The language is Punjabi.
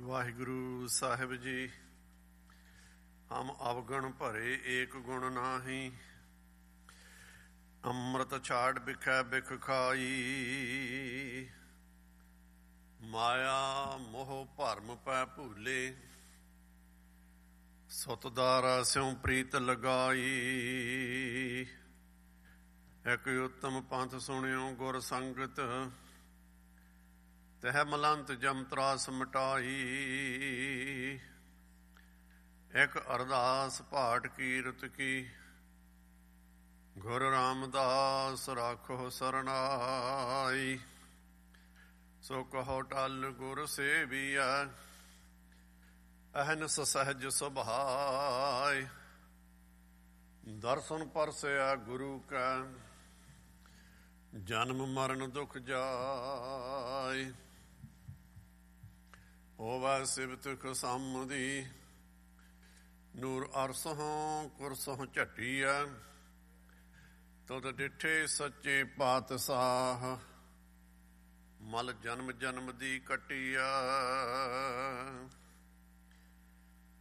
ਵਾਹਿਗੁਰੂ ਸਾਹਿਬ ਜੀ। ਹਮ ਅਵਗਣ ਭਰੇ ਏਕ ਗੁਣ ਨਾਹੀ, ਅੰਮ੍ਰਿਤ ਛਾੜ ਬਿਖੈ ਬਿਖ ਖਾਈ। ਮਾਇਆ ਮੋਹ ਭਰਮ ਪੈ ਭੂਲੇ, ਸੁਤਦਾਰਾ ਸਿਉ ਪ੍ਰੀਤ ਲਗਾਈ। ਇੱਕ ਉੱਤਮ ਪੰਥ ਸੁਣਿਓ ਗੁਰ ਸੰਗਤ, ਤਹਿ ਮਲੰਤ ਜਮ ਤਰਾਸ ਮਿਟਾਈ। ਇੱਕ ਅਰਦਾਸ ਪਾਠ ਕੀਰਤ ਕੀ, ਗੁਰ ਰਾਮਦਾਸ ਰਾਖੋ ਸਰਨਾਈ। ਸੋ ਕਹੋ ਟਲ ਗੁਰ ਸੇਵੀਐ, ਅਹਨਿਸ ਸਹਿਜ ਸੁਭਾਇ। ਦਰਸ਼ਨ ਪਰਸਿਆ ਗੁਰੂ ਕੈ, ਜਨਮ ਮਰਨ ਦੁਖ ਜਾਇ। ਹੋਵੈ ਸਿਵਤ ਖਸਮਦੀ, ਨੂਰ ਅਰਸੋਂ ਕੁਰਸੋਂ ਝਟੀਐ। ਤੁਧ ਡਿਠੇ ਸੱਚੇ ਪਾਤਸ਼ਾਹ, ਮਲ ਜਨਮ ਜਨਮ ਦੀ ਕੱਟੀਐ।